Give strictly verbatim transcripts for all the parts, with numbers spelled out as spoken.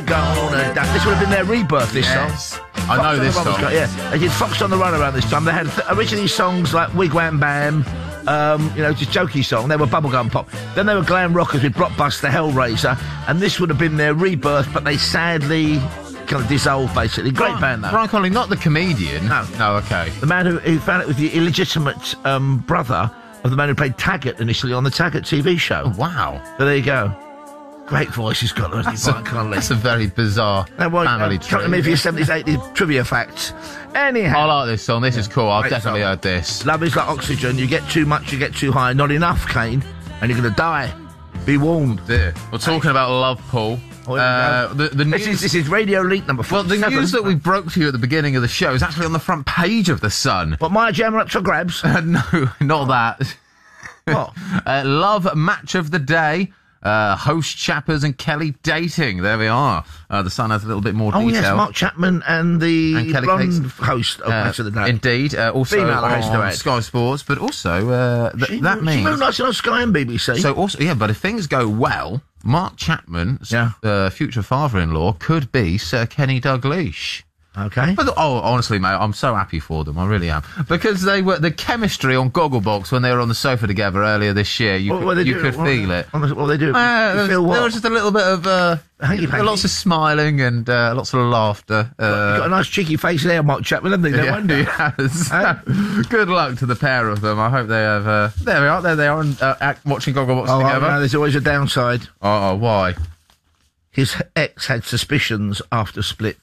gonna die. This would have been their rebirth, this Yes. song. I know Fox on this the Run was song. great, yeah. They did Fox on the Run around this time. They had th- originally songs like Wigwam Bam, um, you know, just jokey song. They were bubblegum pop. Then they were glam rockers with Blockbuster, Hellraiser, and this would have been their rebirth, but they sadly kind of dissolved, basically. Great Brian, band, though. Brian Connolly, not the comedian. No. No, okay. The man who, who found it was the illegitimate um, brother of the man who played Taggart initially on the Taggart T V show. Wow. So there you go. Great voice he's got, hasn't he, That's a, Brian Connolly? that's a very bizarre Now, well, family uh, come to me tree. for your seventies, eighties trivia facts. Anyhow. I like this song. This is cool. I've Great definitely song. heard this. Love is like oxygen. You get too much, you get too high. Not enough, Kane, and you're going to die. Be warned. There. We're talking about love, Paul. Oh, here we Uh, go. the, the This news, is, this is Radio Leak number well, the forty-seven. news that we broke to you at the beginning of the show is actually on the front page of The Sun. What, Maya Jam are up for grabs? Uh, no, not that. What? Uh, love match of the day. Uh, host Chappers and Kelly dating. There we are. Uh, the Sun has a little bit more Oh, detail. yes, Mark Chapman and the And Kelly blonde Cates. host of Uh, Match of the Day. Indeed. Uh, also Female host, on right. Sky Sports, but also uh, th- She- that She means. moved nicely on Sky and B B C. So also, yeah, but if things go well, Mark Chapman's Yeah. uh, future father-in-law could be Sir Kenny Dalglish. okay. But oh, honestly, mate, I'm so happy for them. I really am, because they were the chemistry on Gogglebox when they were on the sofa together earlier this year. You What- could, what they you do- could what- feel it. What, what they do? Uh, You there, feel was, what? there was just a little bit of uh, Hanky-panky. lots of smiling and uh, lots of laughter. You've got a Uh, nice cheeky face there, Mark Chapman, haven't they? No yeah, wonder. he has. Hey? Good luck to the pair of them. I hope they have. Uh, there we are. There they are, and, uh, act, watching Gogglebox Oh, together. no, there's always a downside. Oh, why? His ex had suspicions after split.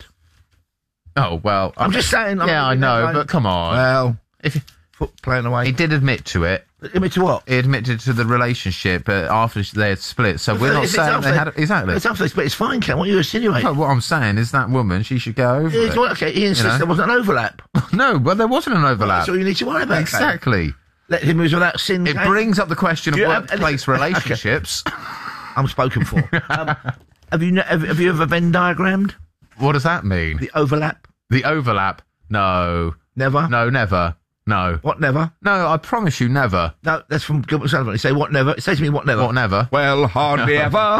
Oh well. I'm just saying. I'm yeah, I not- know, like- but come on. Well, if you, foot playing away. he did admit to it. Admit to what? He admitted to the relationship uh, after they had split. So we're not If it's saying after they had exactly. It's after they split. It's fine, Ken. What are you insinuating? No, what I'm saying is that woman, she should go over It's it. well, okay, he insists You know? there wasn't an overlap. No, well, there wasn't an overlap. That's all you need to worry about. Ken. Exactly. Let him lose without sin. It Ken. brings up the question of Do you have workplace any- relationships. I'm spoken for. um, have you ne- have, have you ever Venn diagrammed What does that mean? the overlap? The overlap? No. Never. No, never. No. What never? No, I promise you never. No, that's from Gilbert Sullivan. He say what never. Say to me what never. What never? Well, hardly ever.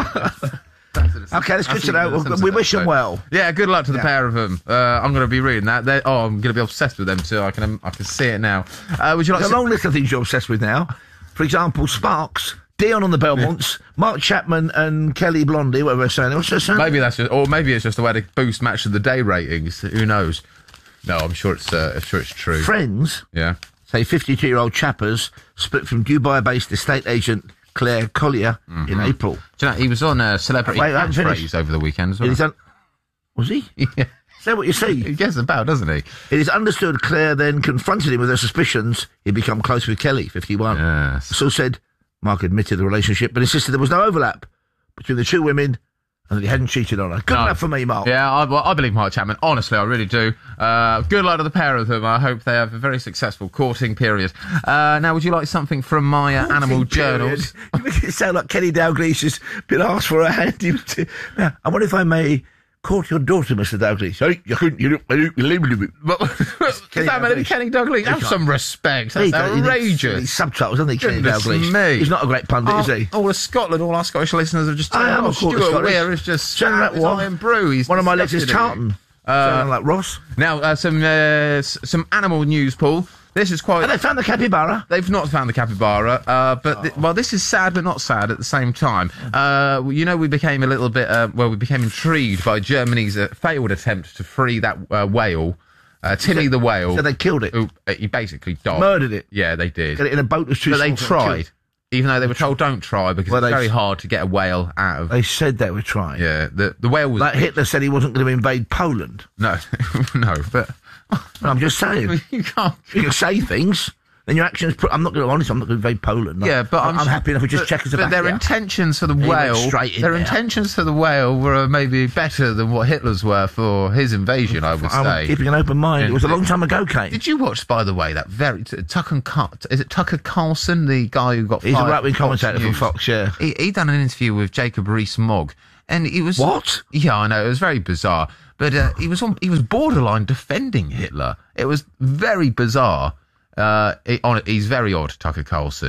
Okay, that's good to know. Well, we wish them well. Yeah, good luck to the Yeah. pair of them. Uh, I'm going to be reading that. They're, oh, I'm going to be obsessed with them too. I can I can see it now. Uh, would you like There's to... a long list of things you're obsessed with now. For example, Sparks, Dion on the Belmonts, Mark Chapman and Kelly Blondie, whatever they're saying. What's their saying? Maybe that's just, or maybe it's just a way to boost Match of the Day ratings. Who knows? No, I'm sure it's uh, I'm sure it's true. Friends, Yeah. say fifty-two-year-old chappers, split from Dubai-based estate agent Claire Collier Mm-hmm. in April. Do you know, he was on uh, Celebrity Wait, I haven't Catchphrase finished. over the weekend as well. It is un- was he? Yeah. Say what you see. He gets about, doesn't he? It is understood Claire then confronted him with her suspicions. He'd become close with Kelly, fifty-one. Yes. So said Mark admitted the relationship, but insisted there was no overlap between the two women and that he hadn't cheated on her. Good No. enough for me, Mark. Yeah, I, well, I believe Mark Chapman. Honestly, I really do. Uh, good luck to the pair of them. I hope they have a very successful courting period. Uh, now, would you like something from my uh, animal journals? You make it sound like Kenny Dalglish has been asked for a hand. Now, I wonder if I may court your daughter, Mister Dalglish. Oh, you couldn't. You don't. But, is that meant to be Kenny Dalglish? Have some respect. That's outrageous. He's subtitles, isn't he, Kenny Goodness Dalglish? me. He's not a great pundit, Oh, is he? all of Scotland, all our Scottish listeners have just I turned am, off. of course, Stuart Scottish. Weir is just Sounding like his what? iron brew. He's One of my legs is disgusted in it. tartan. Sounding like Ross. Now, uh, some uh, s- some animal news, Paul. This is quite... And they found the capybara. They've not found the capybara, uh, but th- well, this is sad but not sad at the same time. Uh, you know, we became a little bit, uh, well, we became intrigued by Germany's uh, failed attempt to free that uh, whale, uh, Timmy So- the whale. So they killed it. who, uh, he basically died. Murdered it. Yeah, they did. Get it in a boat that's too But they small for them to tried, kill. even though they were told don't try because Well, it's they- very hard to get a whale out of. They said they were trying. Yeah, the the whale was Like Hitler said he wasn't going to invade Poland. no, no, but I'm just saying. you can't. You can say things, then your actions... Put, I'm not going to honest, I'm not going to invade Poland. Yeah, but I'm, I'm happy enough with just but, checkers But their intentions for the went whale, straight in their there. intentions for the whale were maybe better than what Hitler's were for his invasion. I would I'm say. keeping an open mind. It was a long time ago, Kane. Did you watch, by the way, that very Tucker Car- is it Tucker Carlson, the guy who got He's a fired right-wing from Fox commentator from News? Fox, yeah. He he done an interview with Jacob Rees-Mogg, and he was What? Yeah, I know, it was very bizarre. But uh, he was on, he was borderline defending Hitler. It was very bizarre. Uh, he, on, he's very odd, Tucker Carlson.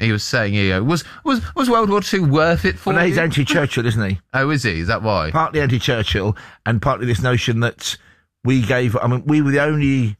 He was saying, yeah, was was was World War Two worth it for Well, no, he's you? anti-Churchill, isn't he? Oh, is he? Is that why? Partly anti-Churchill, and partly this notion that we gave. I mean, we were the only.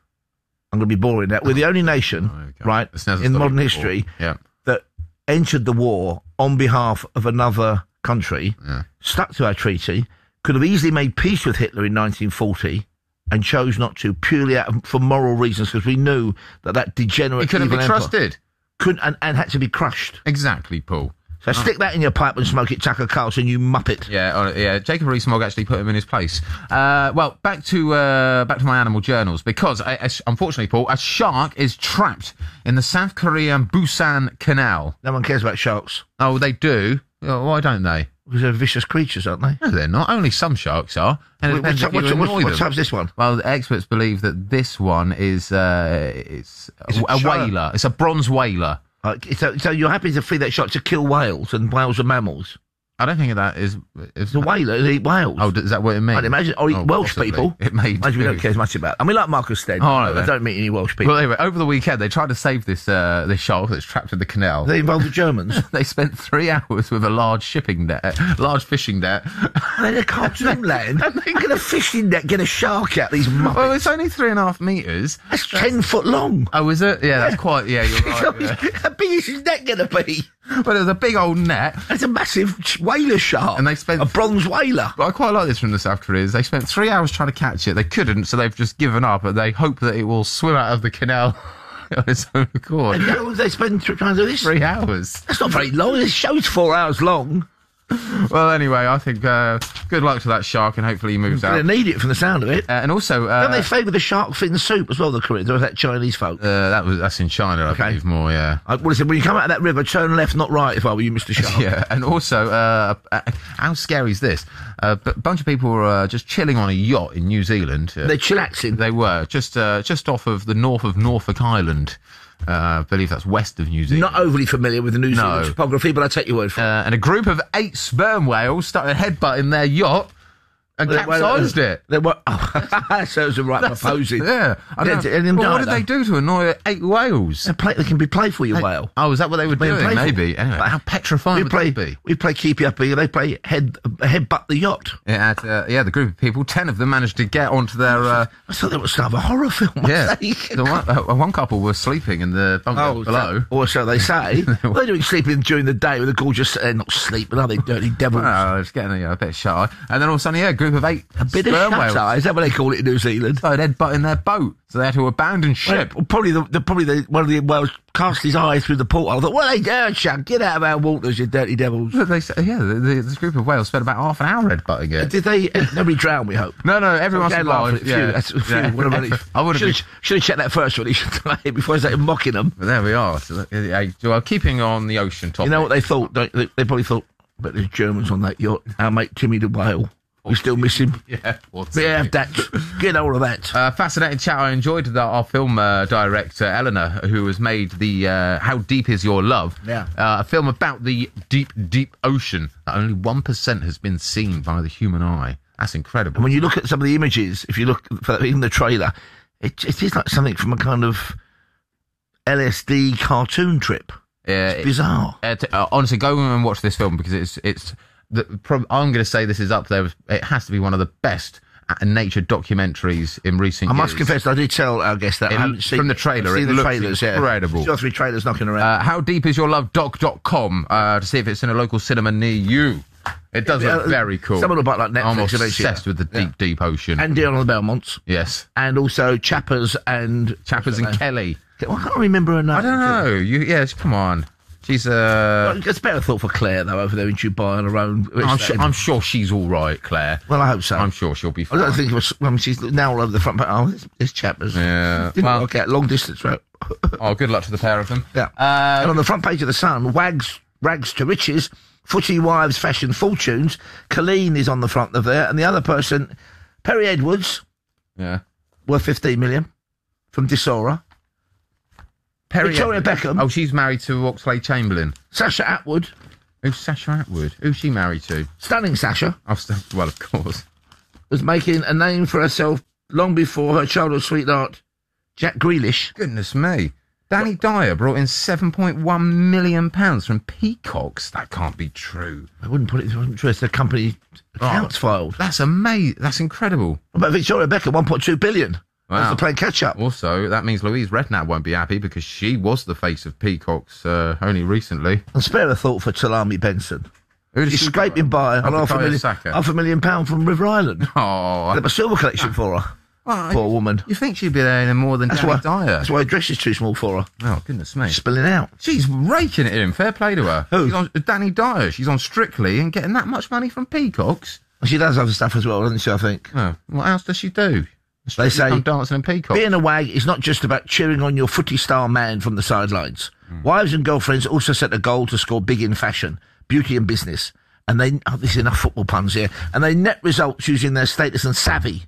I'm going to be boring now. We're the only nation, Oh, okay. right, This never in stopped modern before. history Yeah. that entered the war on behalf of another country, Yeah. stuck to our treaty, could have easily made peace with Hitler in nineteen forty, and chose not to purely out of, for moral reasons because we knew that that degenerate He couldn't be evil empire trusted. couldn't and, and had to be crushed. Exactly, Paul. So stick that in your pipe and smoke it, Tucker Carlson, you muppet. Yeah, uh, yeah. Jacob Rees-Mogg actually put him in his place. Uh, well, back to uh, back to my animal journals because, uh, as- unfortunately, Paul, a shark is trapped in the South Korean Busan Canal. No one cares about sharks Oh, they do. Oh, why don't they? because they're vicious creatures, aren't they? No, they're not. Only some sharks are. And it What, depends what, if you what, what, annoy what them. type's this one? Well, the experts believe that this one is uh, it's Is it a, a shark? whaler. It's a bronze whaler. Uh, so, so you're happy to feed that shark to kill whales, and whales are mammals? I don't think that is. is The whalers eat whales. oh, is that what it means? I'd imagine, or eat Oh, Welsh possibly. people. It may Imagine we do. don't care as much about. I mean, like Marcus Stead. All right, I then. don't meet any Welsh people. Well, anyway, over the weekend they tried to save this uh, this shark that's trapped in the canal. They involve the Germans. They spent three hours with a large shipping net, large fishing net. They're in a cartoon land. They're going to fishing net, get a shark out, these muppets. Well, it's only three and a half meters. That's ten foot long. Oh, is it? Yeah, that's quite. Yeah, you're right. Yeah. How big is his net going to be? But it was a big old net. It's a massive ch- whaler shark. And they spent- a bronze whaler. But I quite like this from the South Koreans. They spent three hours trying to catch it. They couldn't, so they've just given up. And they hope that it will swim out of the canal on its own accord. And how long do they spend tr- trying to do this? Three hours. That's not very long. This show's four hours long. Well, anyway, I think uh, good luck to that shark, and hopefully he moves They out. need it from the sound of it. Uh, and also, uh, Don't they favour the shark fin soup as well, the Koreans? Or was that Chinese folk? uh, that was that's in China, I Okay. believe more. Yeah. I, what is it? When you come out of that river, turn left, not right, if I were you, Mister Shark. Yeah, and also, uh, uh, how scary is this? Uh, a bunch of people were uh, just chilling on a yacht in New Zealand. Uh, They're chillaxing. they were just uh, just off of the north of Norfolk Island. Uh, I believe that's west of New Zealand. Not overly familiar with the New Zealand No. topography, but I'll take your word for it. Uh, and a group of eight sperm whales started headbutting their yacht and Well, well, capsized it. They were, oh, serves them right for posing. Yeah. I Yeah, don't know. and them Well, what die, did they though. do to annoy eight whales? They, play, they can be playful, your whale. Oh, is that what they were Being doing? playful. Maybe. Anyway, But how petrifying We would play, they be? we play keepy up here. They play head headbutt the yacht. Yeah, at, uh, yeah, the group of people, ten of them managed to get onto their... Uh, I thought that was some of a horror film. I yeah, say. the one, uh, one couple were sleeping in the bunk Oh, below. so, or so they say. Well, they're doing sleeping during the day with a gorgeous. They're not sleeping, are they? Dirty devils. Oh, it's getting you know, a bit shy. And then all of a sudden, yeah, a group of eight a bit of sperm shut whales eye. Is that what they call it in New Zealand? started headbutting their boat, so they had to abandon ship. Well, probably the, the probably the one of the whales cast his eye through the porthole. I thought, what are they doing, Chuck? Get out of our waters, you dirty devils. But they, said- yeah, the, the, this group of whales spent about half an hour headbutting it. Did they? uh, Nobody drowned, we hope. No, no, every once in a while. laugh at it. Yeah, Phew, that's a few. yeah. What a relief. I would have should been. have should have checked that first release today before I started mocking them. But there we are. So, uh, uh, well, keeping on the ocean topic. You know what they thought? They, they, they probably thought, but there's Germans on that yacht. Our mate Timmy the whale. We still miss him. Yeah, what's Yeah, it? that. Get all of that. Uh, fascinating chat. I enjoyed that. Our film uh, director Eleanor, who has made the uh, "How Deep Is Your Love," Yeah. uh, a film about the deep, deep ocean that only one percent has been seen by the human eye. That's incredible. And when you look at some of the images, if you look for even the trailer, it, it is like something from a kind of L S D cartoon trip. Uh, It's bizarre. uh, t- uh, honestly, go and watch this film because it's it's. The, prob- I'm going to say this is up there. with- It has to be one of the best uh, nature documentaries in recent I years. must confess, I did tell our guest that It- I haven't seen from the trailer, I've seen it the looks trailers, yeah. incredible. Two or three trailers knocking around. Uh, how deep is your love doc dot com uh, to see if it's in a local cinema near you. It does look Uh, very cool. Someone about like Netflix. I'm eventually. obsessed with the deep, Yeah. deep ocean. And Dion on the Belmonts, yes. and also Chappers and Chappers and Kelly. Well, I can't remember her name. I don't know. You, yes, come on. She's uh Well, it's better thought for Claire though over there in Dubai on her own. I'm, sure, I'm sure she's all right, Claire. well, I hope so. I'm sure she'll be I fine. don't think it was. I mean, she's now all over the front. But oh, it's, it's Chappers. Yeah. Didn't Well, work out. Long distance route. oh, good luck to the pair of them. Yeah. Uh, and on the front page of the Sun, Wags rags to riches, footy wives fashion fortunes. Colleen is on the front of there, and the other person, Perry Edwards, yeah. worth fifteen million from Disora. Perry Victoria Edwards. Beckham. Oh, she's married to Oxlade Chamberlain. Sasha Atwood, Who's Sasha Atwood? Who's she married to? stunning Sasha, Oh, st- well, of course. was making a name for herself long before her childhood sweetheart, Jack Grealish. Goodness me. Danny Dyer brought in seven point one million pounds from Peacocks. That can't be true. I wouldn't put it, it wasn't true. It's the company accounts Oh, filed. That's amazing. That's incredible. But Victoria Beckham, one point two billion. Wow. That's the playing catch-up. Also, that means Louise Redknapp won't be happy because she was the face of Peacocks uh, only recently. And spare a thought for Talami Benson. Who She's scraping by on half a, million, half a million pound from River Island. Oh, They have a silver collection for her. well, Poor woman. You think she'd be there in more than That's Danny why, Dyer? that's why her dress is too small for her. Oh, goodness me. She's spilling out. She's raking it in. Fair play to her. Who? She's on, Danny Dyer. She's on Strictly and getting that much money from Peacocks. She does other stuff as well, doesn't she, I think? Oh, what else does she do? They say I'm dancing in Peacocks. being a wag is not just about cheering on your footy star man from the sidelines. Mm. Wives and girlfriends also set a goal to score big in fashion, beauty and business. And they, oh, this is enough football puns here, and they net results using their status and savvy.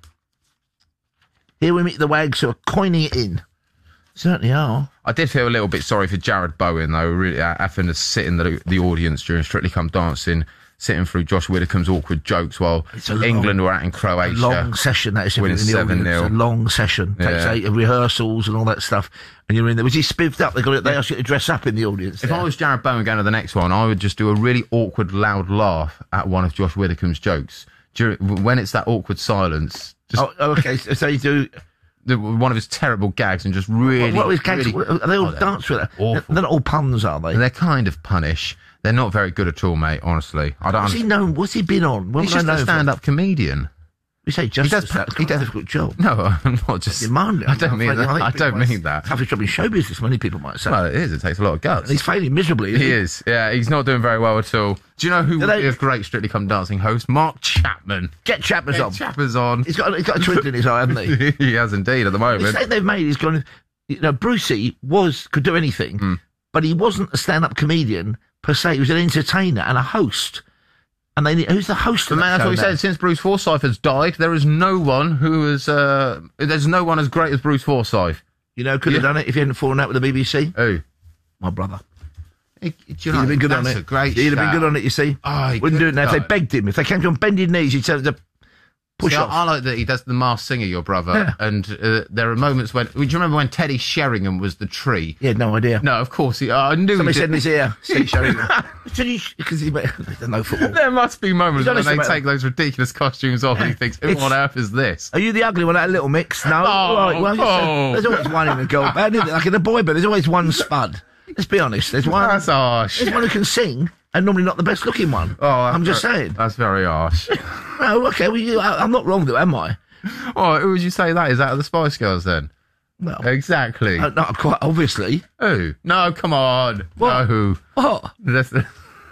Here we meet the wags who are coining it in. Certainly are. I did feel a little bit sorry for Jared Bowen, though, really uh, having to sit in the, the audience during Strictly Come Dancing, sitting through Josh Widdicombe's awkward jokes while England were out in Croatia. A long session, that is. Winning in the seven audience. nil. A long session. Takes Yeah. eight rehearsals and all that stuff. And you're in there. Was he spiffed up? They got it. They asked you to dress up in the audience. If there. I was Jared Bowen going to the next one, I would just do a really awkward, loud laugh at one of Josh Widdicombe's jokes. During, when it's that awkward silence, just Oh, oh, okay. So, so you do. the, one of his terrible gags and just really... What was gags? really- Are they all Oh, they're dance with it? awful. They're not all puns, are they? They're kind of punish. They're not very good at all, mate, honestly. I don't What's he known? What's he been on? What He's would I just know a him stand-up comedian. for? You say just does a pa- stand- he quite a does- difficult job. No, I'm not just... Demanding. I don't mean that. I don't mean that. Toughest job in show business, many people might say. Well, it is. It takes a lot of guts. And he's failing miserably. Isn't He he? is. Yeah, he's not doing very well at all. Do you know who Do would they- be a great Strictly Come Dancing host? Mark Chapman. Get Chapman's on. Chapman's on. He's got, he's got a twinkle in his eye, hasn't he? He has indeed at the The moment. mistake they've made is gone. You know, Brucey was could do anything, Mm. but he wasn't a stand-up comedian per se. He was an entertainer and a host. And they who's the host? But of man, that that's show what he now? said. Since Bruce Forsyth has died, there is no one who is. Uh, there's no one as great as Bruce Forsyth. You know, could have Yeah. done it if he hadn't fallen out with the B B C. Who? My brother. He, do you He'd know, have been good that's on it. a great. He'd have been shout. good on it. You see, Oh, he wouldn't do it could now if they go. begged him. If they came to him on bended knees, he'd tell them to push See, I- off. I like that he does the Masked Singer, your brother, Yeah. and uh, there are moments when. Do you remember when Teddy Sheringham was the tree? He had no idea. No, of course he. I knew. Somebody he said in did. his ear, "See, show him." Because he doesn't know football. There must be moments He's when honest they about take those ridiculous costumes off and he thinks, "Who It's- on earth is this?" Are you the ugly one at a little mix? No. Oh, right, well, oh. there's always one in the girl band, isn't there? Like in a boy band, there's always one spud. Let's be honest. There's one. That's harsh. There's one who can sing, and normally not the best looking one. Oh, that's I'm just very- saying. That's very harsh. No, okay. Well, you, I, I'm not wrong, though, am I? Oh, who would you say that is out of the Spice Girls then? Well, Exactly. uh, not quite obviously. Who? No, come on. What? No. What? That's, that's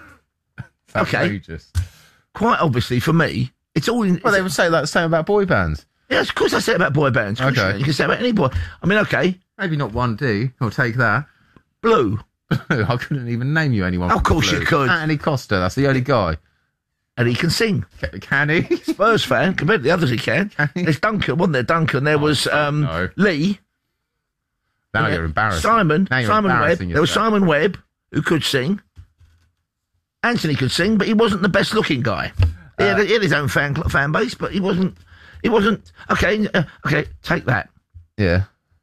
Okay. outrageous. Quite obviously for me, it's all in. Well, they would say that same about boy bands. Yes, of course I say it about boy bands. Of course Okay. You can. You can say it about any boy. I mean, okay, Maybe not one D. I'll take that. Blue. I couldn't even name you anyone. Of from course Blue. you could. Anthony Costa. That's the only guy. And he can sing. Ca- Can he? Spurs fan, compared to the others he can. Can he? There's Duncan, wasn't there? Duncan. There was um, no. Lee. Now Yeah. you're embarrassing. Simon. Now you're Simon Webb. embarrassing There was yourself. Simon Webb, who could sing. Anthony could sing, but he wasn't the best looking guy. He had, he had his own fan cl- fan base, but he wasn't. He wasn't. Okay, uh, okay, take that. Yeah.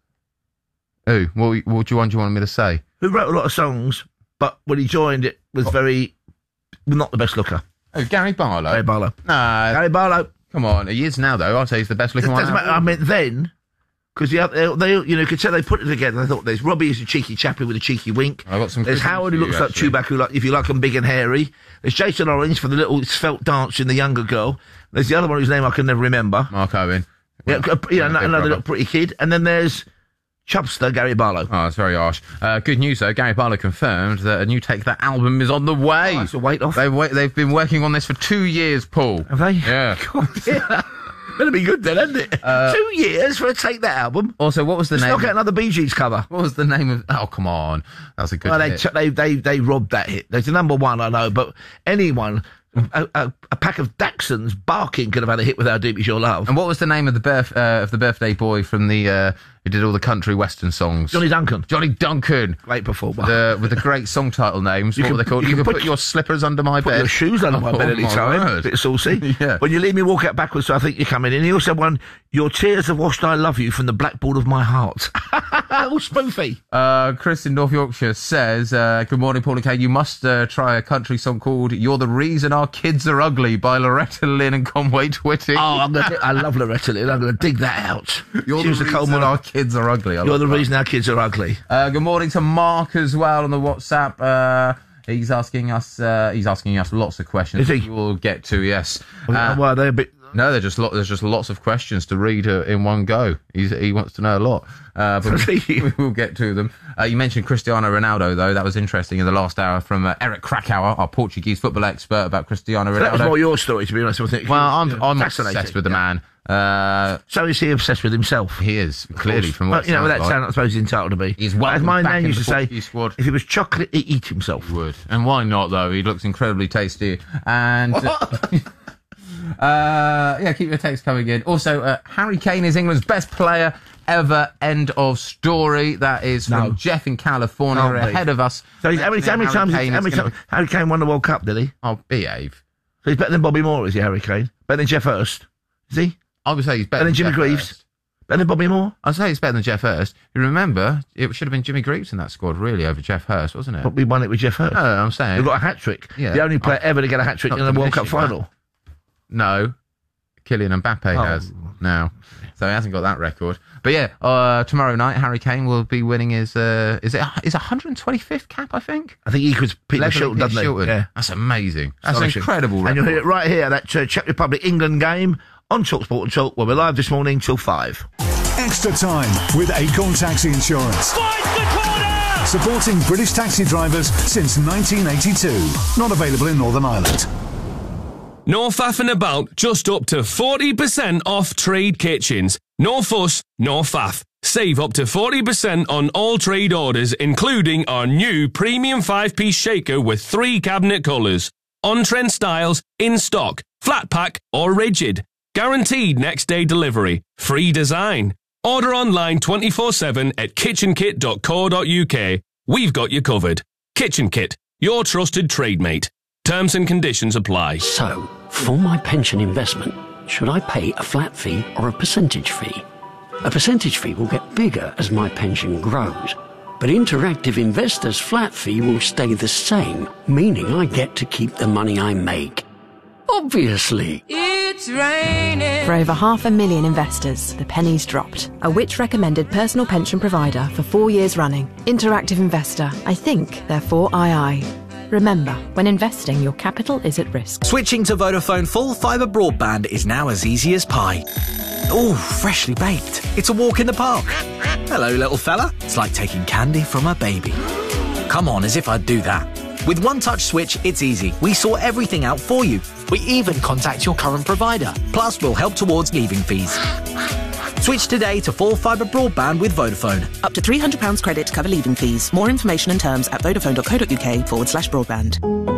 Who? What, what do you want? Do you want me to say? Who wrote a lot of songs, but when he joined it was very not the best looker. Oh, Gary Barlow. Gary Barlow. Nah, Gary Barlow. come on. He is now, though. I'd say he's the best It looking one. doesn't out matter. of I all. meant then, because the other, they, you know, could tell they put it together. I thought there's Robbie, who's a cheeky chappie with a cheeky wink. I got some There's criticism Howard, who for looks you, like actually. Chewbacca, who like, if you like, them big and hairy. There's Jason Orange for the little svelte dancer in the younger girl. There's the other one whose name I can never remember. Mark Owen. Yeah, Well, uh, you know, yeah, big another brother. little pretty kid. And then there's Chubster, Gary Barlow. Oh, it's very harsh. Uh, good news, though. Gary Barlow confirmed that a new Take That album is on the way. Oh, that's a weight off. They've, wa- they've been working on this for two years, Paul. Have they? Yeah. God, yeah. Better be good then, hasn't it? Uh, Two years for a Take That album. Also, what was the Let's name? not get another Bee Gees cover. What was the name of... Oh, come on. That was a good Well, they, hit. t- they they they robbed that hit. There's a number one, I know, but anyone, a, a, a pack of Dachshunds barking could have had a hit with How Deep Is Your Love. And what was the name of the birth uh, of the birthday boy from the uh, He did all the country western songs. Johnny Duncan. Johnny Duncan. Great performer. The, with the great song title names. You what can- were they called? you You, can can put- put, your slippers under my Put bed. your shoes under my Oh, bed any my time. word. Bit saucy. Yeah. When you leave me, walk out backwards, so I think you're coming in. He also won Your Tears Have Washed I Love You from the blackboard of my heart. All spoofy. Uh, Chris in North Yorkshire says, uh, good morning, Paul and Kay. You must uh, try a country song called You're the Reason Our Kids Are Ugly by Loretta Lynn and Conway Twitty. Oh, I'm gonna, I love Loretta Lynn. I'm going to dig that out. You're She was the the coal reason miner. our kids are ugly. I You're love the that. reason our kids are ugly. Uh, good morning to Mark as well on the WhatsApp. Uh, he's asking us. Uh, he's asking us lots of questions. Is he? which We'll get to. Yes. Uh, Uh, well, they're a bit... no, there's just lot. There's just lots of questions to read uh, in one go. He's, he wants to know a lot, uh, but we, we will get to them. Uh, you mentioned Cristiano Ronaldo, though. That was interesting in the last hour from uh, Eric Krakauer, our Portuguese football expert, about Cristiano Ronaldo. That was more your story, to be honest. I think. well, I'm I'm Fascinating. obsessed with the Yeah. man. Uh, So is he obsessed with himself? he is clearly from what Well, you know, it with sounds that like. sound, I suppose he's entitled to be. He's welcome As my back nan in used the to say, Portuguese squad. if it was chocolate, he'd eat himself. Would. And why not, though? He looks incredibly tasty. And uh, yeah, keep your text coming in. Also, uh, Harry Kane is England's best player ever. End of story. That is from No. Jeff in California, Can't be. ahead of us. So he's, how many, how many Harry times? Kane How is many gonna times? Harry Kane won the World Cup, did he? be- I'll behave. So he's better than Bobby Moore, is he, Harry Kane? Better than Jeff Hurst? Is he? I would say he's better Better than Jimmy Jeff Greaves? Hurst. Better than Bobby Moore? I'd say he's better than Jeff Hurst. You remember, it should have been Jimmy Greaves in that squad, really, over Jeff Hurst, wasn't it? But we won it with Jeff Hurst. No, I'm saying. He got a hat trick. Yeah. The only player Oh. ever to get a hat trick Not in a World Cup diminishing final. No, Kylian Mbappe Oh. has now, so he hasn't got that record. But yeah, uh, tomorrow night Harry Kane will be winning his uh, is it his one hundred twenty-fifth cap? I think. I think he could Peter Leveling Shilton, doesn't Peter he? Shilton. Yeah. That's amazing. That's an Astonishing. incredible record. And you'll hear it right here, that uh, Czech Republic England game on TalkSport and Talk. Well, we're live this morning till five. Extra time with Acorn Taxi Insurance. Supporting British taxi drivers since nineteen eighty-two. Not available in Northern Ireland. No faffing about, just up to forty percent off trade kitchens. No fuss, no faff. Save up to forty percent on all trade orders, including our new premium five-piece shaker with three cabinet colours. On-trend styles, in stock, flat pack or rigid. Guaranteed next day delivery. Free design. Order online twenty-four seven at kitchen kit dot co dot uk. We've got you covered. Kitchen Kit, your trusted trade mate. Terms and conditions apply. So, for my pension investment, should I pay a flat fee or a percentage fee? A percentage fee will get bigger as my pension grows, but Interactive Investor's flat fee will stay the same, meaning I get to keep the money I make. Obviously. It's raining. For over half a million investors, the penny's dropped. A Which recommended personal pension provider for four years running. Interactive Investor. I think, therefore I I. Remember, when investing, your capital is at risk. Switching to Vodafone full fibre broadband is now as easy as pie. Ooh, freshly baked. It's a walk in the park. Hello, little fella. It's like taking candy from a baby. Come on, as if I'd do that. With One Touch Switch, it's easy. We sort everything out for you. We even contact your current provider. Plus, we'll help towards leaving fees. Switch today to full fibre broadband with Vodafone. Up to three hundred pounds credit to cover leaving fees. More information and terms at vodafone dot co dot uk forward slash broadband.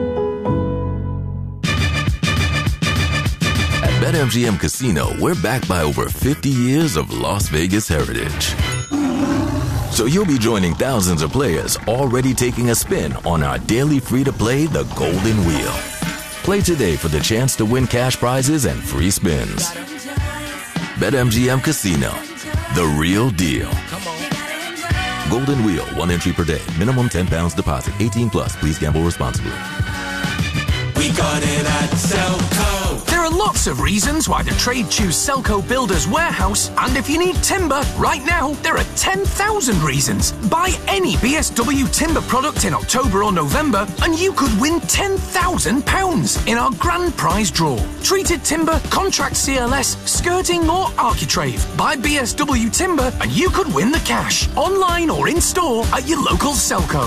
At BetMGM Casino, we're backed by over fifty years of Las Vegas heritage. So you'll be joining thousands of players already taking a spin on our daily free-to-play The Golden Wheel. Play today for the chance to win cash prizes and free spins. BetMGM Casino, the real deal. Golden Wheel, one entry per day. Minimum ten pounds deposit. eighteen plus. Please gamble responsibly. We got it at Selco. There are lots of reasons why the trade choose Selco Builders Warehouse, and if you need timber right now, there are ten thousand reasons. Buy any B S W timber product in October or November, and you could win ten thousand pounds in our grand prize draw. Treated timber, contract C L S, skirting, or architrave. Buy B S W timber, and you could win the cash online or in store at your local Selco.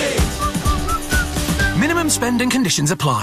Minimum spend and conditions apply.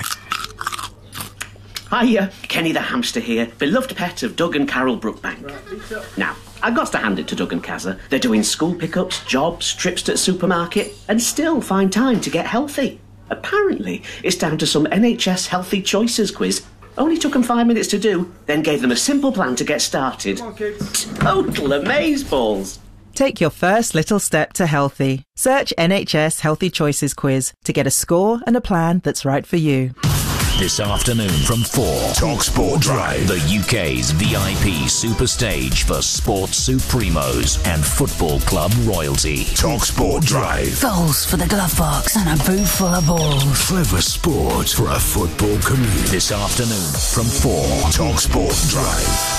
Hiya, Kenny the hamster here, beloved pet of Doug and Carol Brookbank. Now, I got to hand it to Doug and Kazza. They're doing school pickups, jobs, trips to the supermarket, and still find time to get healthy. Apparently, it's down to some N H S Healthy Choices quiz. Only took them five minutes to do, then gave them a simple plan to get started. Total amazeballs. Take your first little step to healthy. Search N H S Healthy Choices Quiz to get a score and a plan that's right for you. This afternoon from four, TalkSport Drive, the U K's V I P super stage for sports supremos and football club royalty. TalkSport Drive. Goals for the glove box and a boot full of balls. Clever sport for a football community. This afternoon from four, TalkSport Drive.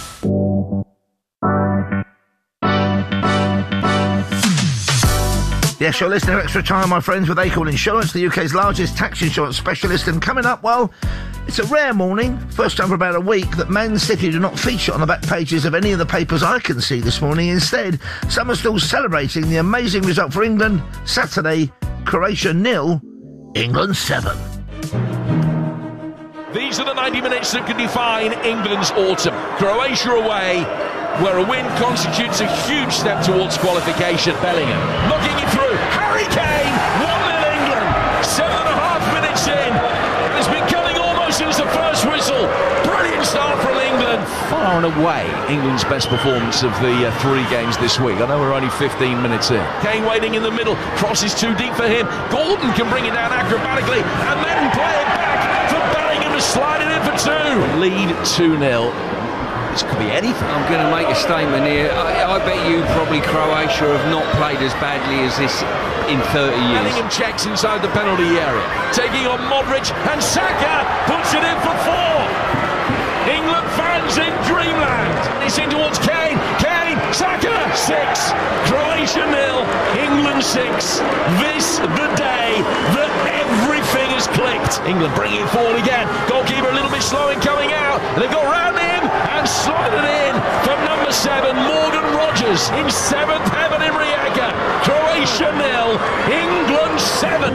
Yes, you're listening to Extra Time, my friends, with Acorn Insurance, the U K's largest tax insurance specialist. And coming up, well, it's a rare morning, first time for about a week, that Man City do not feature on the back pages of any of the papers I can see this morning. Instead, some are still celebrating the amazing result for England. Saturday, Croatia nil, England seven. These are the ninety minutes that can define England's autumn. Croatia away, where a win constitutes a huge step towards qualification. Bellingham knocking it through. Harry Kane, one nil England. Seven and a half minutes in. It's been coming almost since the first whistle. Brilliant start from England. Far and away, England's best performance of the uh, three games this week. I know we're only fifteen minutes in. Kane waiting in the middle. Cross is too deep for him. Gordon can bring it down acrobatically and then play it back for Bellingham to slide it in for two. Lead two nil. This could be anything. I'm going to make a statement here. I, I bet you probably Croatia have not played as badly as this in thirty years. Bellingham checks inside the penalty area. Taking on Modric, and Saka puts it in for four. England fans in dreamland. It's in towards Kane. Kane, Saka, six. Croatia nil, England six. This the day that everything has clicked. England bringing it forward again. Goalkeeper a little bit slow in coming out. And they've got round him and slotted it in from number seven, Morgan Rogers, in seventh heaven in Rijeka. Croatia nil, England seven.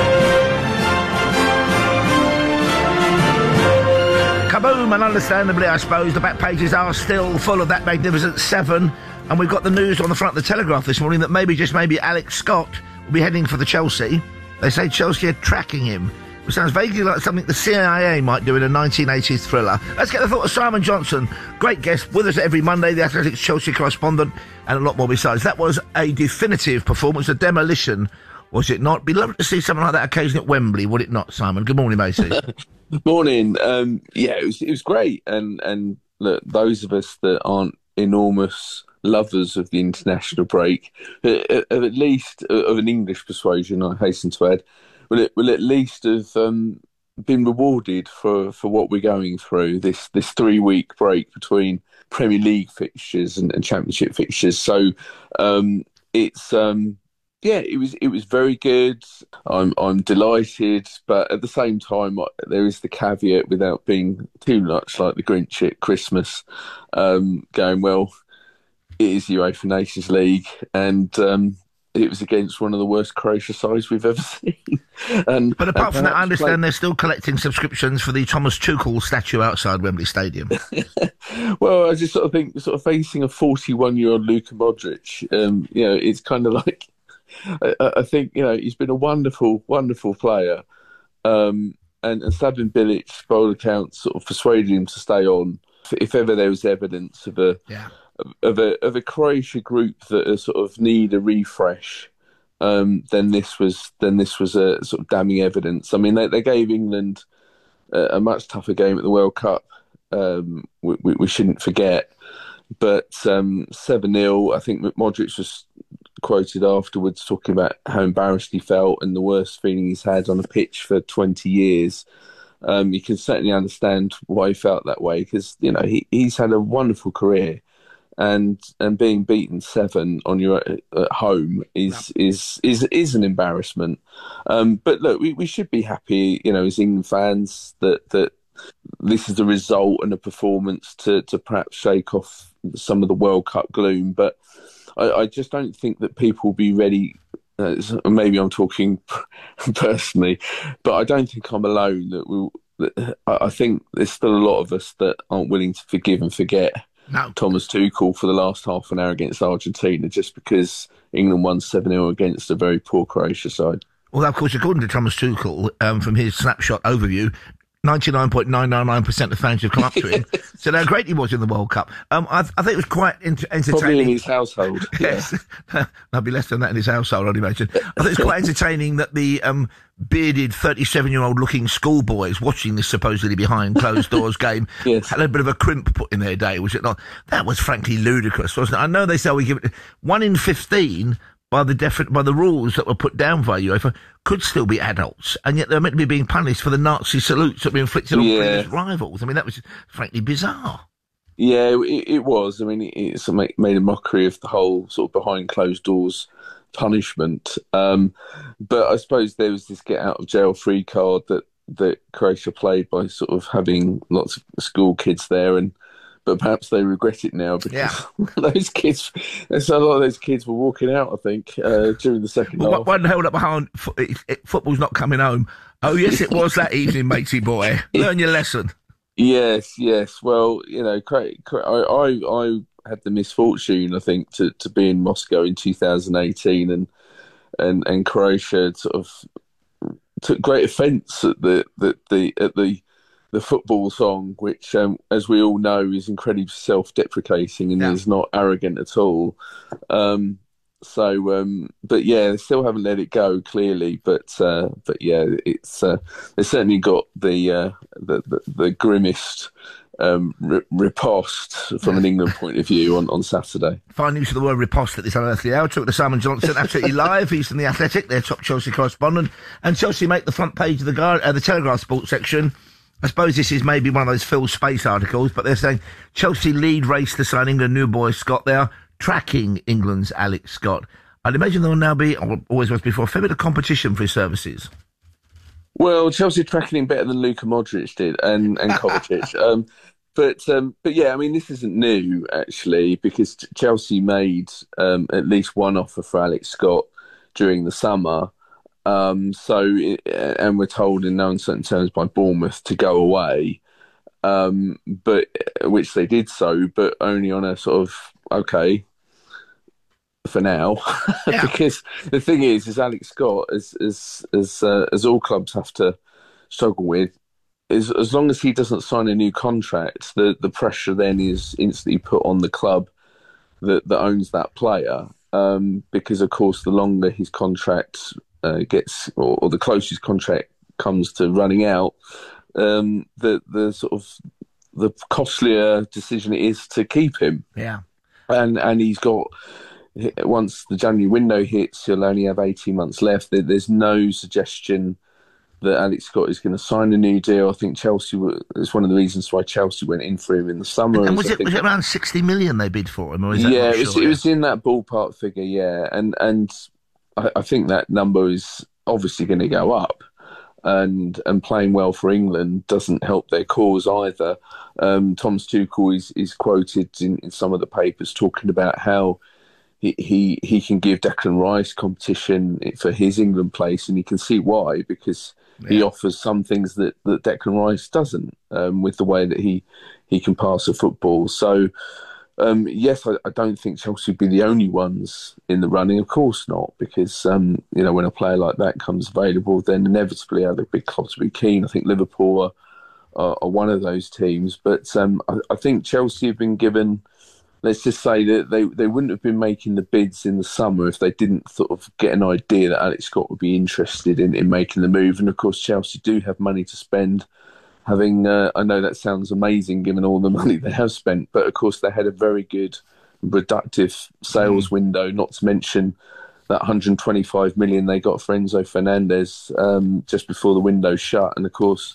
Kaboom, and understandably, I suppose, the back pages are still full of that magnificent seven, and we've got the news on the front of the Telegraph this morning that maybe, just maybe, Alex Scott will be heading for the Chelsea. They say Chelsea are tracking him, which sounds vaguely like something the C I A might do in a nineteen eighties thriller. Let's get the thought of Simon Johnson, great guest with us every Monday, the Athletics Chelsea correspondent, and a lot more besides. That was a definitive performance, a demolition, was it not? Be lovely to see something like that occasion at Wembley, would it not, Simon? Good morning, matey. Morning. Um, yeah, it was it was great, and and look, those of us that aren't enormous lovers of the international break, uh, of at least uh, of an English persuasion, I hasten to add, will it will at least have um, been rewarded for, for what we're going through this this three week break between Premier League fixtures and, and Championship fixtures. So um, it's. Um, Yeah, it was it was very good. I'm I'm delighted, but at the same time, there is the caveat, without being too much like the Grinch at Christmas, um, going, well, it is the UEFA Nations League, and um, it was against one of the worst Croatia sides we've ever seen. and But apart and from that, I understand play- they're still collecting subscriptions for the Thomas Tuchel statue outside Wembley Stadium. Well, I just sort of think, sort of facing a forty-one-year-old Luka Modric, um, you know, it's kind of like, I, I think, you know, he's been a wonderful, wonderful player. Um, and, and Slaven Bilic, by all accounts, sort of persuaded him to stay on. If ever there was evidence of a yeah. of a of a Croatia group that are sort of need a refresh, um, then this was then this was a sort of damning evidence. I mean, they, they gave England a, a much tougher game at the World Cup. Um, we, we, we shouldn't forget. But um, seven nil, I think Modric was quoted afterwards talking about how embarrassed he felt and the worst feeling he's had on a pitch for twenty years. Um, you can certainly understand why he felt that way, because, you know, he, he's had a wonderful career, and and being beaten seven on your at home is yeah. is is is an embarrassment. Um, but look, we, we should be happy, you know, as England fans, that that this is a result and a performance to to perhaps shake off some of the World Cup gloom. But I, I just don't think that people will be ready. Uh, maybe I'm talking personally, but I don't think I'm alone. That we, that I think there's still a lot of us that aren't willing to forgive and forget no. Thomas Tuchel for the last half an hour against Argentina, just because England won seven nil against a very poor Croatia side. Well, of course, according to Thomas Tuchel, um, from his snapshot overview, ninety-nine point nine nine nine percent of fans have come up to him. So how great he was in the World Cup. Um, I, I think it was quite ent- entertaining. Probably in his household. Yes. There'll be less than that in his household, I'd imagine. I think it's quite entertaining that the um, bearded thirty-seven-year-old looking schoolboys watching this supposedly behind closed doors game yes. had a bit of a crimp put in their day, was it not? That was frankly ludicrous, wasn't it? I know they say we give it one in fifteen by the defi- by the rules that were put down by UEFA could still be adults, and yet they're meant to be being punished for the Nazi salutes that were inflicted on yeah. previous rivals. I mean, that was frankly bizarre. Yeah, it, it was. I mean, it, it's made a mockery of the whole sort of behind closed doors punishment. Um, but I suppose there was this get out of jail free card that, that Croatia played by sort of having lots of school kids there, and but perhaps they regret it now because yeah. those kids, there's a lot of those kids were walking out, I think, uh, during the second well, half. One held up behind, it, it, football's not coming home. Oh, yes, it was that evening, matey boy. Learn your lesson. Yes, yes. Well, you know, I, I, I had the misfortune, I think, to, to be in Moscow in two thousand eighteen, and and, and Croatia sort of took great offence at the, the, the at the the football song, which, um, as we all know, is incredibly self-deprecating and yeah. is not arrogant at all. Um, so, um, but yeah, they still haven't let it go, clearly. But, uh, but yeah, it's uh, they certainly got the uh, the, the the grimmest um, r- riposte from an England point of view on, on Saturday. Fine use of the word riposte at this unearthly hour. Talk to Simon Johnson, absolutely live. He's from The Athletic, their top Chelsea correspondent, and Chelsea make the front page of the Guard, uh, the Telegraph sports section. I suppose this is maybe one of those Phil Space articles, but they're saying Chelsea lead race to sign England new boy Scott. They are tracking England's Alex Scott. I'd imagine there will now be, or always was before, a fair bit of competition for his services. Well, Chelsea are tracking him better than Luka Modric did, and, and Kovacic. um, but, um, but yeah, I mean, this isn't new, actually, because Chelsea made um, at least one offer for Alex Scott during the summer. Um, so, and we're told in no uncertain terms by Bournemouth to go away, um, but which they did so, but only on a sort of okay for now, yeah. because the thing is, is Alex Scott, as as as uh, as all clubs have to struggle with, is as long as he doesn't sign a new contract, the the pressure then is instantly put on the club that that owns that player, um, because of course the longer his contract Uh, gets, or, or the closest contract comes to running out, um, the the sort of the costlier decision it is to keep him. Yeah, and and he's got, once the January window hits, he'll only have eighteen months left. There, there's no suggestion that Alex Scott is going to sign a new deal. I think Chelsea is one of the reasons why Chelsea went in for him in the summer. And, and was, it, was it around sixty million they bid for him? Or is that yeah, it was, sure? it was in that ballpark figure. Yeah, and and. I, I think that number is obviously going to go up, and and playing well for England doesn't help their cause either. Um, Thomas Tuchel is, is quoted in, in some of the papers talking about how he, he he can give Declan Rice competition for his England place, and you can see why, because yeah. he offers some things that, that Declan Rice doesn't, um, with the way that he, he can pass a football. So, Um, yes, I, I don't think Chelsea would be the only ones in the running. Of course not, because um, you know, when a player like that comes available, then inevitably other big clubs will be keen. I think Liverpool are, are, are one of those teams. But um, I, I think Chelsea have been given, let's just say that they, they wouldn't have been making the bids in the summer if they didn't sort of get an idea that Alex Scott would be interested in, in making the move. And of course, Chelsea do have money to spend. Having, uh, I know that sounds amazing given all the money they have spent, but of course they had a very good, productive sales mm. window, not to mention that one hundred twenty-five million they got for Enzo Fernandez um, just before the window shut. And of course,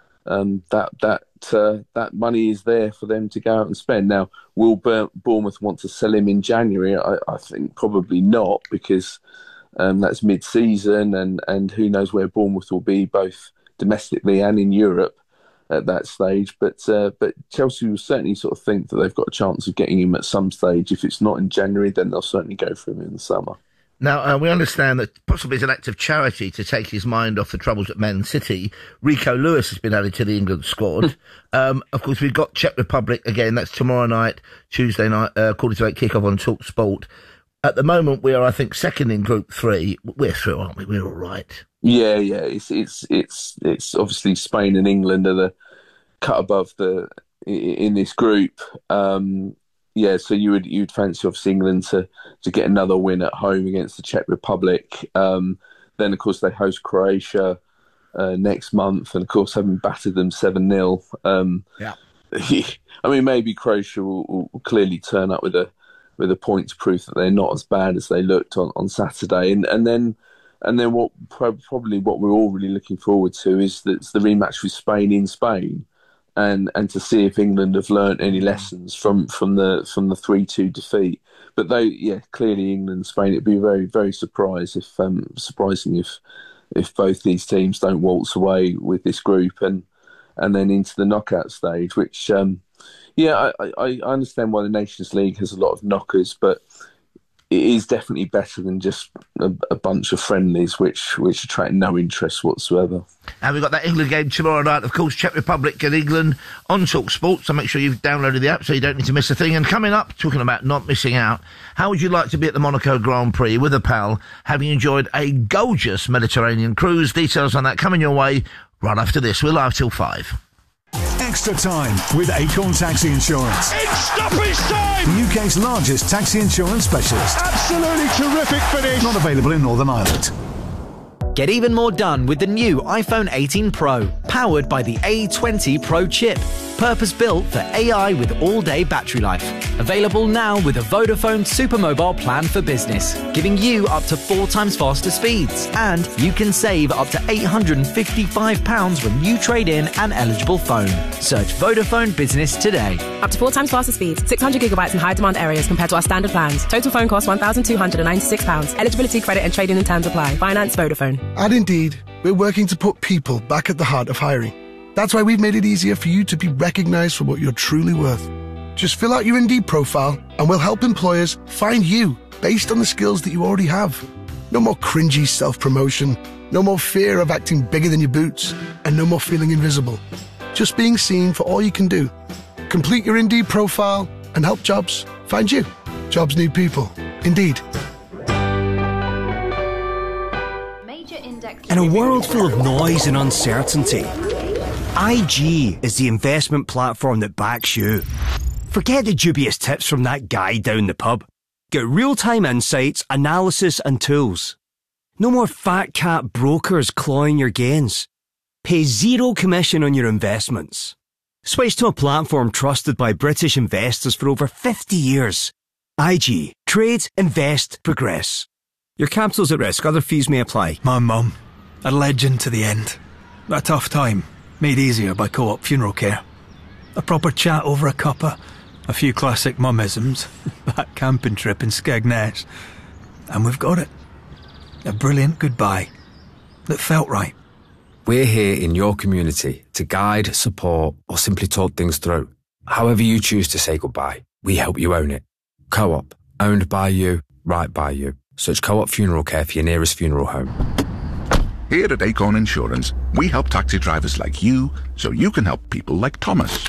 um, that that uh, that money is there for them to go out and spend. Now, will Bournemouth want to sell him in January? I, I think probably not, because um, that's mid-season, and, and who knows where Bournemouth will be, both domestically and in Europe at that stage. But uh, but Chelsea will certainly sort of think that they've got a chance of getting him at some stage. If it's not in January, then they'll certainly go for him in the summer. Now, uh, we understand that possibly as an act of charity to take his mind off the troubles at Man City, Rico Lewis has been added to the England squad. um, of course, we've got Czech Republic again. That's tomorrow night, Tuesday night, uh, quarter to eight kickoff on Talk Sport. At the moment, we are, I think, second in Group Three. We're through, aren't we? We're all right. Yeah, yeah. It's it's it's it's obviously Spain and England are the cut above the in this group. Um, yeah, so you would you'd fancy obviously England to to get another win at home against the Czech Republic. Um, then of course they host Croatia uh, next month, and of course having battered them seven nil. Um, yeah. I mean, maybe Croatia will, will clearly turn up with a with a point to prove that they're not as bad as they looked on, on Saturday, and and then and then what probably what we're all really looking forward to is the, the rematch with Spain in Spain, and and to see if England have learnt any lessons from, from the from the three two defeat. But though, yeah, clearly England and Spain, it'd be very very surprised if um, surprising if if both these teams don't waltz away with this group and. and then into the knockout stage, which, um, yeah, I, I, I understand why the Nations League has a lot of knockers, but it is definitely better than just a, a bunch of friendlies, which which attract no interest whatsoever. And we've got that England game tomorrow night, of course, Czech Republic and England on TalkSport, so make sure you've downloaded the app so you don't need to miss a thing. And coming up, talking about not missing out, how would you like to be at the Monaco Grand Prix with a pal, having enjoyed a gorgeous Mediterranean cruise? Details on that coming your way right after this. We're live till five. Extra time with Acorn Taxi Insurance. It's stoppage time! The U K's largest taxi insurance specialist. Absolutely terrific finish. Not available in Northern Ireland. Get even more done with the new iPhone eighteen Pro, powered by the A twenty Pro chip. Purpose-built for A I with all-day battery life. Available now with a Vodafone Supermobile plan for business, giving you up to four times faster speeds. And you can save up to eight hundred fifty-five pounds when you trade in an eligible phone. Search Vodafone Business today. Up to four times faster speeds, six hundred gigabytes in high-demand areas compared to our standard plans. Total phone cost one thousand two hundred ninety-six pounds. Eligibility, credit and trading in terms apply. Finance Vodafone. At Indeed, we're working to put people back at the heart of hiring. That's why we've made it easier for you to be recognised for what you're truly worth. Just fill out your Indeed profile and we'll help employers find you based on the skills that you already have. No more cringy self-promotion, no more fear of acting bigger than your boots, and no more feeling invisible. Just being seen for all you can do. Complete your Indeed profile and help jobs find you. Jobs need people. Indeed. In a world full of noise and uncertainty, I G is the investment platform that backs you. Forget the dubious tips from that guy down the pub. Get real-time insights, analysis and tools. No more fat cat brokers clawing your gains. Pay zero commission on your investments. Switch to a platform trusted by British investors for over fifty years. I G. Trade, invest, progress. Your capital's at risk. Other fees may apply. My mum. A legend to the end. A tough time, made easier by Co-op Funeral Care. A proper chat over a cuppa, a few classic mummisms, that camping trip in Skegness, and we've got it. A brilliant goodbye that felt right. We're here in your community to guide, support, or simply talk things through. However you choose to say goodbye, we help you own it. Co-op, owned by you, right by you. Search Co-op Funeral Care for your nearest funeral home. Here at Acorn Insurance, we help taxi drivers like you so you can help people like Thomas.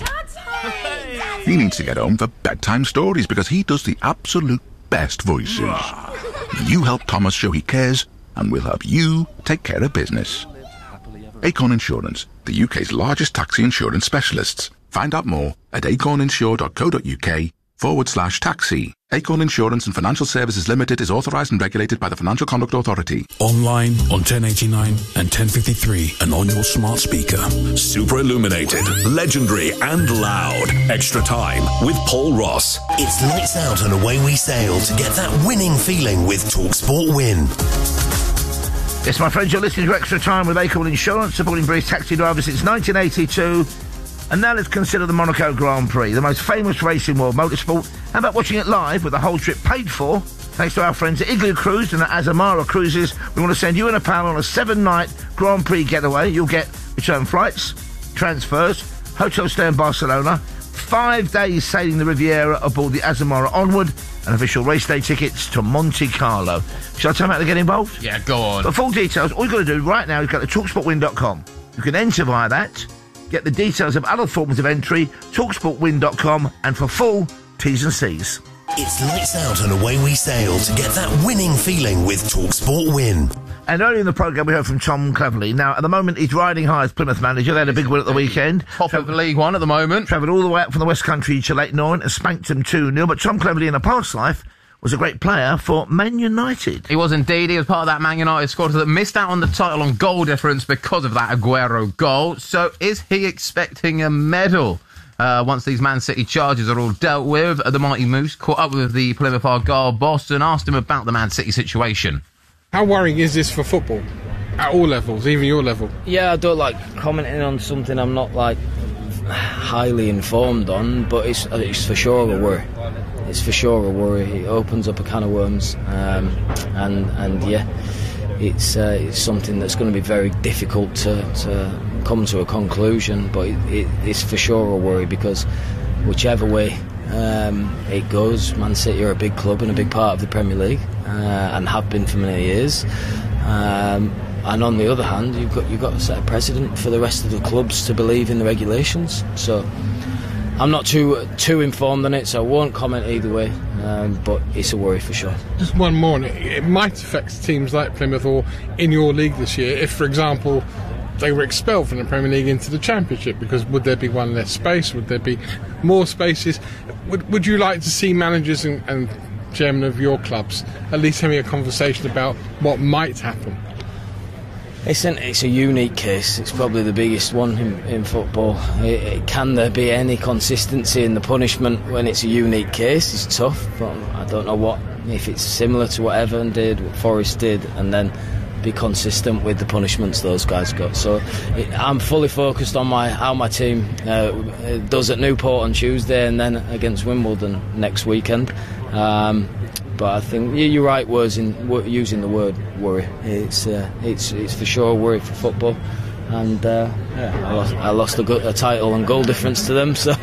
He needs to get home for bedtime stories because he does the absolute best voices. You help Thomas show he cares, and we'll help you take care of business. Acorn Insurance, the U K's largest taxi insurance specialists. Find out more at acorninsure.co.uk forward slash taxi. Acorn Insurance and Financial Services Limited is authorised and regulated by the Financial Conduct Authority. Online on ten eighty-nine and ten fifty-three and on your smart speaker. Super illuminated, legendary and loud. Extra time with Paul Ross. It's lights out and away we sail to get that winning feeling with TalkSport Win. Yes, my friends, you're listening to Extra Time with Acorn Insurance, supporting British taxi drivers since nineteen eighty-two. And now let's consider the Monaco Grand Prix, the most famous race in world motorsport. How about watching it live with the whole trip paid for? Thanks to our friends at Igloo Cruise and at Azamara Cruises, we want to send you and a pal on a seven-night Grand Prix getaway. You'll get return flights, transfers, hotel stay in Barcelona, five days sailing the Riviera aboard the Azamara Onward, and official race day tickets to Monte Carlo. Shall I tell them how to get involved? Yeah, go on. For full details, all you've got to do right now is go to talk sport win dot com. You can enter via that. Get the details of other forms of entry, talk sport win dot com, and for full T's and C's. It's lights out and away we sail to get that winning feeling with TalkSport Win. And earlier in the programme we heard from Tom Cleverley. Now, at the moment, he's riding high as Plymouth manager. They had a big win at the weekend. Top of League One at the moment. Travelled all the way up from the West Country to Leyton Orient and spanked them two nil. But Tom Cleverley, in a past life, was a great player for Man United. He was indeed. He was part of that Man United squad that missed out on the title on goal difference because of that Aguero goal. So is he expecting a medal? Uh, once these Man City charges are all dealt with, the Mighty Moose caught up with the Plymouth Argyle boss and asked him about the Man City situation. How worrying is this for football? At all levels, even your level? Yeah, I don't like commenting on something I'm not, like, highly informed on, but it's, it's for sure a worry. It's for sure a worry. It opens up a can of worms, um, and, and yeah, it's, uh, it's something that's going to be very difficult to, to come to a conclusion, but it, it, it's for sure a worry because whichever way um, it goes, Man City are a big club and a big part of the Premier League, uh, and have been for many years. Um, and on the other hand, you've got you've got to set a precedent for the rest of the clubs to believe in the regulations. So I'm not too too informed on it, so I won't comment either way. Um, but it's a worry for sure. Just one more, and it, it might affect teams like Plymouth or in your league this year. If, for example, they were expelled from the Premier League into the Championship, because would there be one less space? Would there be more spaces? Would Would you like to see managers and, and chairmen of your clubs at least having a conversation about what might happen? It's, an, it's a unique case. It's probably the biggest one in, in football. It, it, can there be any consistency in the punishment when it's a unique case? It's tough, but I don't know what if it's similar to what Everton did, what Forest did, and then be consistent with the punishments those guys got. So it, I'm fully focused on my how my team uh, does at Newport on Tuesday and then against Wimbledon next weekend. Um, But I think you're right. Words in using the word worry. It's uh, it's it's for sure a worry for football, and uh, yeah, I lost, I lost a, go- a title and goal difference to them. So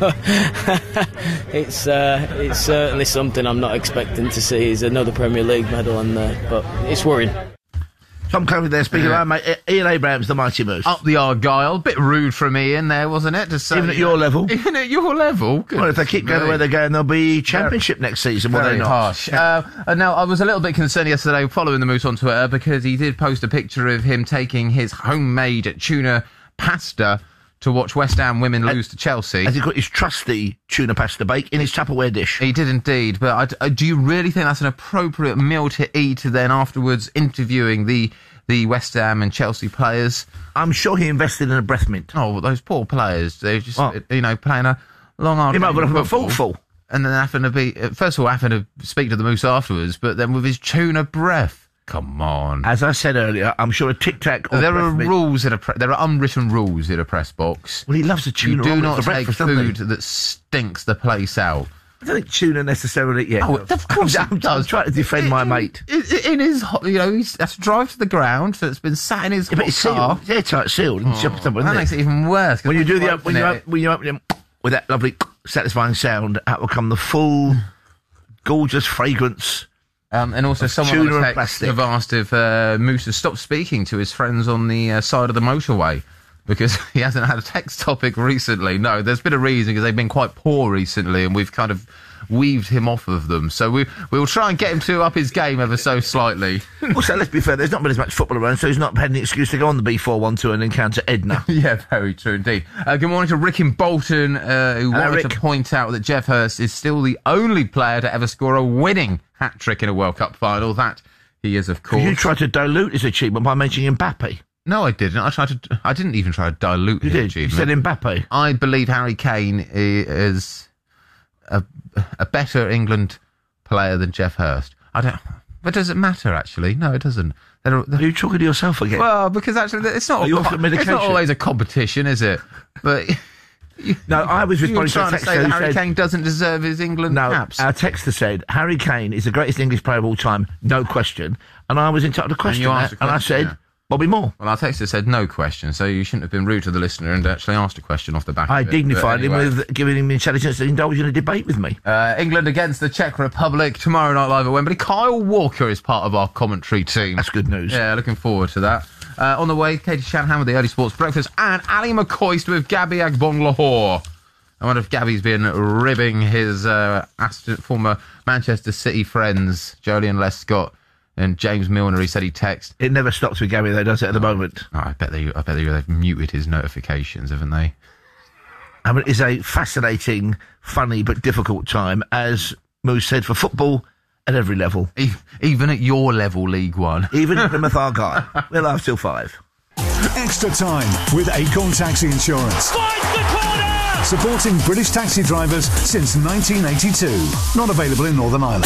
it's uh, it's certainly something I'm not expecting to see. Is another Premier League medal, and uh, but it's worrying. Tom Cleverley there, speaking Yeah. of mate, Ian Abrahams, the Mighty Moose. Up the Argyle. Bit rude from Ian there, wasn't it? To say, Even at your level. Even at your level. Good Well, if they keep going the way they're going, there'll be Championship next season, will Very they not? harsh. Uh, and now, I was a little bit concerned yesterday following the Moose on Twitter because he did post a picture of him taking his homemade tuna pasta to watch West Ham women lose to Chelsea. Has he got his trusty tuna pasta bake in his Tupperware dish? He did indeed, but I, I, do you really think that's an appropriate meal to eat then afterwards interviewing the the West Ham and Chelsea players? I'm sure he invested in a breath mint. Oh, well, those poor players. They're just, What? you know, playing a long, hard He might game have of got a football. forkful. And then having to be, first of all, having to speak to the Moose afterwards, but then with his tuna breath. Come on. As I said earlier, I'm sure a Tic Tac or There breath are mint- rules in a pre- there are unwritten rules in a press box. Well, he loves the tuna You do omelette not for take breakfast, doesn't he? food that stinks the place out. I don't think tuna necessarily. Yeah, Oh, of course I'm, it does. I'm trying to defend my mate. In, in his, ho- you know, he's has to drive to the ground, so it's been sat in his Yeah, but hot it's car. sealed. It's airtight sealed. And Oh, shut it up, that isn't makes it? it even worse. 'cause When you do the you up, when you open up, when you open it with that lovely satisfying sound, out will come the full, gorgeous fragrance. Um, and also, of someone tuna on and the text plastic. have asked if uh, Moose has stopped speaking to his friends on the uh, side of the motorway because he hasn't had a text topic recently. No, there's been a reason because they've been quite poor recently, and we've kind of weaved him off of them. So we we will try and get him to up his game ever so slightly. Also, let's be fair, there's not been as much football around, so he's not had any excuse to go on the B four one two and encounter Edna. Yeah, very true indeed. Uh, good morning to Rick in Bolton, uh, who Hello, wanted Rick. to point out that Jeff Hurst is still the only player to ever score a winning hat-trick in a World Cup final. That he is, of course. You tried to dilute his achievement by mentioning Mbappe. No, I didn't. I tried to. I didn't even try to dilute You his did. You achievement. said Mbappe. I believe Harry Kane i- is a, a better England player than Jeff Hurst. I don't. But does it matter? Actually, no, it doesn't. There are, there, Are you talking to yourself again? well, because actually, it's not. Are you a, off the it's medication? not always a competition, is it? But. no, I was You were responding to a trying to text say that who Harry said, Kane doesn't deserve his England no, caps. our texter said, Harry Kane is the greatest English player of all time, no question. And I was entitled to question you that, asked a and I question, said, yeah. Bobby Moore. Well, our texter said no question, so you shouldn't have been rude to the listener and actually asked a question off the back I of it. dignified But him anyway. with giving him intelligence to indulge in a debate with me. Uh, England against the Czech Republic tomorrow night live at Wembley. Kyle Walker is part of our commentary team. That's good news. Yeah, looking forward to that. Uh, on the way, Katie Shanahan with the Early Sports Breakfast and Ali McCoist with Gabby Agbon Lahore. I wonder if Gabby's been ribbing his uh, Aston, former Manchester City friends, Joleon Lescott and James Milner. He said he texted. It never stops with Gabby, though, does it, at the moment? Oh, I bet they, I bet they, they've muted his notifications, haven't they? I mean, it's a fascinating, funny, but difficult time, as Moose said, for football at every level. Even at your level, League One. Even at Plymouth Argyle. We'll have till five. Extra time with Acorn Taxi Insurance. Supporting British taxi drivers since nineteen eighty-two. Not available in Northern Ireland.